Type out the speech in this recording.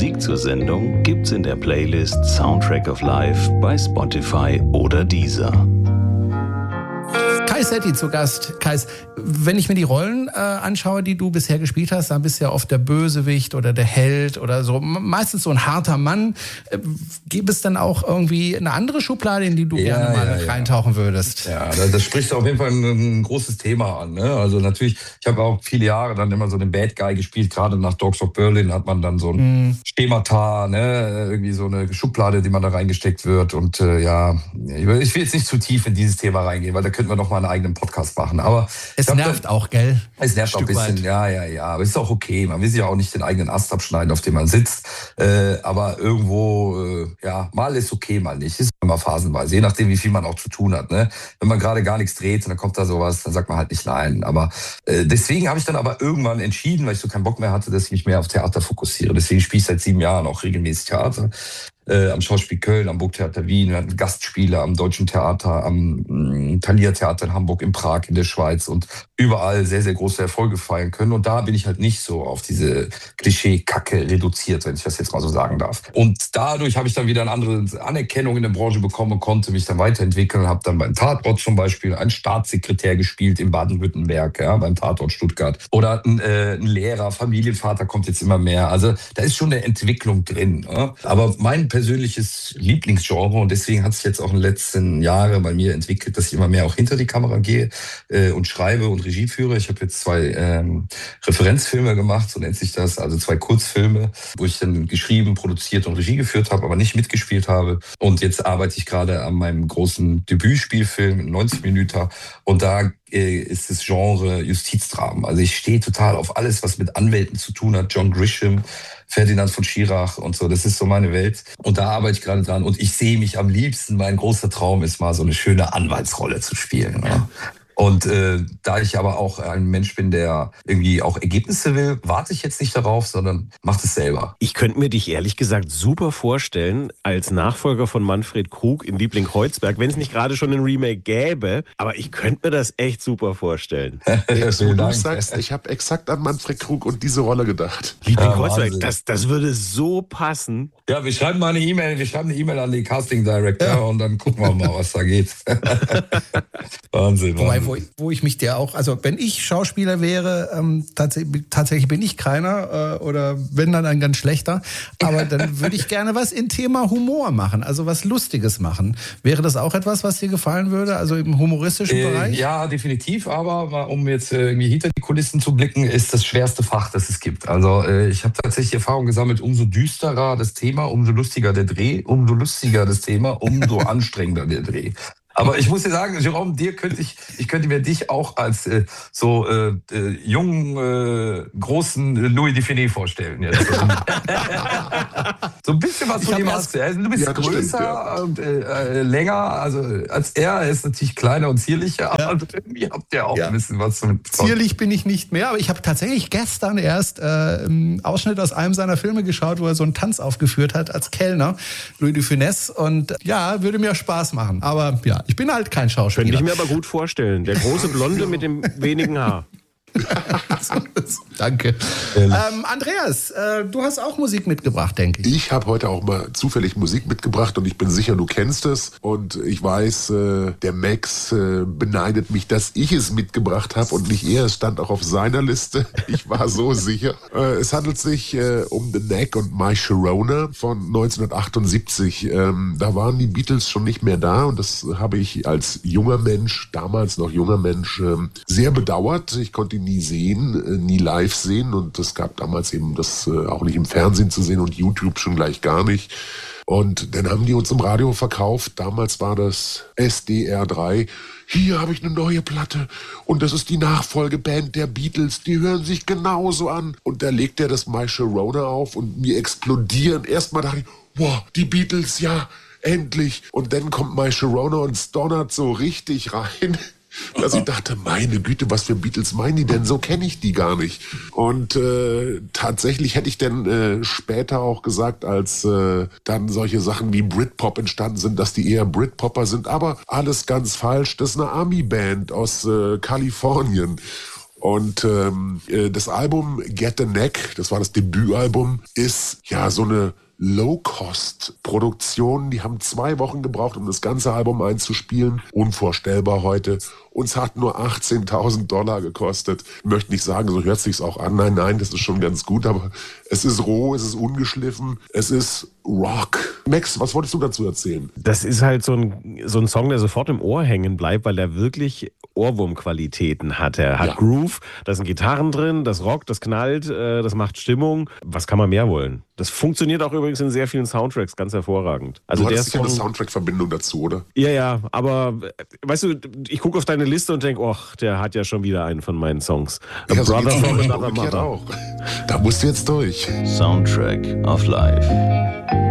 Musik zur Sendung gibt's in der Playlist Soundtrack of Life bei Spotify oder Deezer. Kais Setti zu Gast. Kais, wenn ich mir die Rollen anschaue, die du bisher gespielt hast, dann bist du ja oft der Bösewicht oder der Held oder so. Meistens so ein harter Mann. Gibt es dann auch irgendwie eine andere Schublade, in die du gerne mal reintauchen würdest? Ja, das spricht auf jeden Fall ein großes Thema an. Ne? Also natürlich, ich habe auch viele Jahre dann immer so den Bad Guy gespielt. Gerade nach Dogs of Berlin hat man dann so ein Schemata, ne? Irgendwie so eine Schublade, die man da reingesteckt wird. Und ich will jetzt nicht zu tief in dieses Thema reingehen, weil da könnten wir noch mal einen eigenen Podcast machen. Aber es nervt auch, gell? Es nervt auch ein bisschen, ja. Aber es ist auch okay. Man will sich ja auch nicht den eigenen Ast abschneiden, auf dem man sitzt. Aber irgendwo, mal ist okay, mal nicht. Ist immer phasenweise, je nachdem, wie viel man auch zu tun hat. Ne? Wenn man gerade gar nichts dreht und dann kommt da sowas, dann sagt man halt nicht nein. Aber deswegen habe ich dann aber irgendwann entschieden, weil ich so keinen Bock mehr hatte, dass ich mich mehr auf Theater fokussiere. Deswegen spiele ich seit 7 Jahren auch regelmäßig Theater. Am Schauspiel Köln, am Burgtheater Wien, wir hatten Gastspiele am Deutschen Theater, am Thalia Theater in Hamburg, in Prag, in der Schweiz und überall sehr, sehr große Erfolge feiern können. Und da bin ich halt nicht so auf diese Klischee-Kacke reduziert, wenn ich das jetzt mal so sagen darf. Und dadurch habe ich dann wieder eine andere Anerkennung in der Branche bekommen und konnte mich dann weiterentwickeln. Habe dann beim Tatort zum Beispiel einen Staatssekretär gespielt in Baden-Württemberg, beim Tatort Stuttgart. Oder ein Lehrer, Familienvater kommt jetzt immer mehr. Also da ist schon eine Entwicklung drin. Ja? Aber mein persönliches Lieblingsgenre und deswegen hat sich jetzt auch in den letzten Jahren bei mir entwickelt, dass ich immer mehr auch hinter die Kamera gehe und schreibe und Regie führe. Ich habe jetzt 2 Referenzfilme gemacht, so nennt sich das, also 2 Kurzfilme, wo ich dann geschrieben, produziert und Regie geführt habe, aber nicht mitgespielt habe. Und jetzt arbeite ich gerade an meinem großen Debütspielfilm, 90 Minuten, und da ist das Genre Justizdramen. Also ich stehe total auf alles, was mit Anwälten zu tun hat. John Grisham, Ferdinand von Schirach und so. Das ist so meine Welt. Und da arbeite ich gerade dran. Und ich sehe mich am liebsten, mein großer Traum ist mal so eine schöne Anwaltsrolle zu spielen. Ne? Und da ich aber auch ein Mensch bin, der irgendwie auch Ergebnisse will, warte ich jetzt nicht darauf, sondern mache es selber. Ich könnte mir dich ehrlich gesagt super vorstellen als Nachfolger von Manfred Krug in Liebling Kreuzberg, wenn es nicht gerade schon ein Remake gäbe. Aber ich könnte mir das echt super vorstellen. Du sagst, ich habe exakt an Manfred Krug und diese Rolle gedacht. Liebling Kreuzberg, das würde so passen. Ja, wir schreiben mal eine E-Mail an den Casting Director und dann gucken wir mal, was da geht. Wahnsinn. Wobei, wo ich mich der auch, also wenn ich Schauspieler wäre, tatsächlich bin ich keiner oder wenn dann ein ganz schlechter, aber dann würde ich gerne was in Thema Humor machen, also was Lustiges machen. Wäre das auch etwas, was dir gefallen würde, also im humoristischen Bereich? Ja, definitiv, aber um jetzt irgendwie hinter die Kulissen zu blicken, ist das schwerste Fach, das es gibt. Also ich habe tatsächlich Erfahrung gesammelt, umso düsterer das Thema, umso lustiger der Dreh, umso lustiger das Thema, umso anstrengender der Dreh. Aber ich muss dir sagen, Jérôme, ich könnte mir dich auch als jungen, großen Louis Define vorstellen. Jetzt. So ein bisschen was von ihm hast du. Du bist größer und länger, also als er ist natürlich kleiner und zierlicher, aber irgendwie habt ihr auch ein bisschen was von. Zierlich bin ich nicht mehr, aber ich habe tatsächlich gestern erst einen Ausschnitt aus einem seiner Filme geschaut, wo er so einen Tanz aufgeführt hat als Kellner, Louis de Funès, und ja, würde mir Spaß machen. Aber ja, ich bin halt kein Schauspieler. Könnte ich mir aber gut vorstellen. Der große Blonde mit dem wenigen Haar. Danke. Andreas, du hast auch Musik mitgebracht, denke ich. Ich habe heute auch mal zufällig Musik mitgebracht und ich bin sicher, du kennst es. Und ich weiß, der Max beneidet mich, dass ich es mitgebracht habe und nicht er. Es stand auch auf seiner Liste. Ich war so sicher. Es handelt sich um The Knack und My Sharona von 1978. Da waren die Beatles schon nicht mehr da und das habe ich als junger Mensch, damals noch junger Mensch, sehr bedauert. Ich konnte ihn nie sehen, nie live sehen und es gab damals eben das auch nicht im Fernsehen zu sehen und YouTube schon gleich gar nicht. Und dann haben die uns im Radio verkauft. Damals war das SDR 3. Hier habe ich eine neue Platte und das ist die Nachfolgeband der Beatles. Die hören sich genauso an. Und da legt er das My Sharona auf und mir explodieren. Erstmal dachte ich, wow, die Beatles, ja, endlich. Und dann kommt My Sharona und es donnert so richtig rein. Dass ich dachte, meine Güte, was für Beatles meinen die denn? So kenne ich die gar nicht. Und tatsächlich hätte ich dann später auch gesagt, als dann solche Sachen wie Britpop entstanden sind, dass die eher Britpopper sind. Aber alles ganz falsch. Das ist eine Army-Band aus Kalifornien. Und das Album Get the Neck, das war das Debütalbum, ist ja so eine Low-Cost-Produktion. Die haben 2 Wochen gebraucht, um das ganze Album einzuspielen. Unvorstellbar heute. Uns hat nur $18.000 gekostet. Ich möchte nicht sagen, so hört sich's auch an. Nein, das ist schon ganz gut, aber es ist roh, es ist ungeschliffen, es ist Rock. Max, was wolltest du dazu erzählen? Das ist halt so ein Song, der sofort im Ohr hängen bleibt, weil er wirklich Ohrwurmqualitäten hat. Er hat Groove, da sind Gitarren drin, das rockt, das knallt, das macht Stimmung. Was kann man mehr wollen? Das funktioniert auch übrigens in sehr vielen Soundtracks ganz hervorragend. Also du hattest der sicher Song, eine Soundtrack-Verbindung dazu, oder? Ja, aber weißt du, ich gucke auf deine Liste und denke, ach, der hat ja schon wieder einen von meinen Songs. A Ja, so Brother geht's from mir Another umgekehrt Mother. auch. Da musst du jetzt durch. Soundtrack of Life.